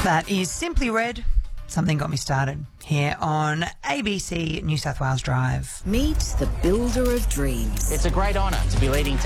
That is Simply Red. Something Got Me Started here on ABC New South Wales Drive. Meet the builder of dreams. It's a great honour to be leading